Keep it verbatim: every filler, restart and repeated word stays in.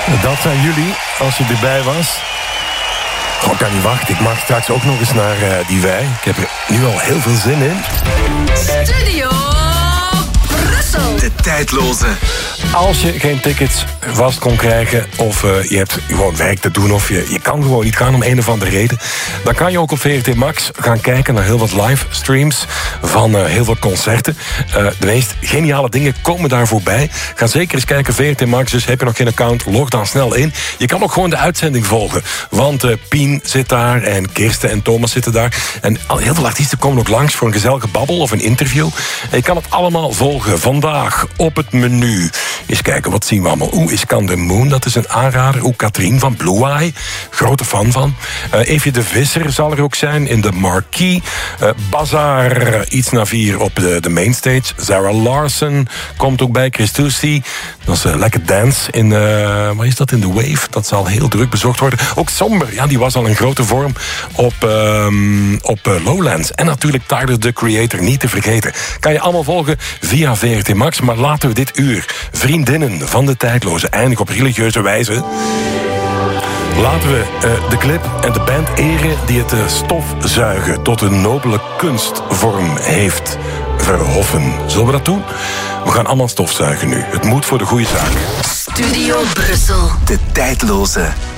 Dat zijn jullie, als je erbij was. Oh, ik kan niet wachten. Ik mag straks ook nog eens naar uh, die wei. Ik heb er nu al heel veel zin in. Studio Brussel. De tijdloze. Als je geen tickets vast kon krijgen, of uh, je hebt gewoon werk te doen, of je, je kan gewoon niet gaan om een of andere reden, dan kan je ook op V R T Max gaan kijken naar heel wat livestreams van uh, heel wat concerten. Uh, de meest geniale dingen komen daar voorbij. Ga zeker eens kijken, V R T Max, dus heb je nog geen account, log dan snel in. Je kan ook gewoon de uitzending volgen, want uh, Pien zit daar en Kirsten en Thomas zitten daar. En heel veel artiesten komen ook langs voor een gezellige babbel of een interview. En je kan het allemaal volgen. Vandaag op het menu. Eens kijken, wat zien we allemaal? Oeh, Iskander Moon, dat is een aanrader. Oeh, Katrien van Blue Eye, grote fan van. Uh, Eefje de Visser zal er ook zijn in de Marquee. Uh, Bazaar, iets na vier op de, de mainstage. Sarah Larson komt ook bij. Chris Tucci, dat is uh, lekker dance in, uh, wat is dat, in de Wave. Dat zal heel druk bezocht worden. Ook Somber, ja, die was al in grote vorm op, um, op uh, Lowlands. En natuurlijk Tyler, the Creator, niet te vergeten. Kan je allemaal volgen via V R T Max. Maar laten we dit uur, vriendinnen van de tijdloze, eindigen op religieuze wijze. Laten we uh, de clip en de band eren die het uh, stofzuigen tot een nobele kunstvorm heeft verhoffen. Zullen we dat doen? We gaan allemaal stofzuigen nu. Het moet voor de goede zaak. Studio Brussel. De tijdloze.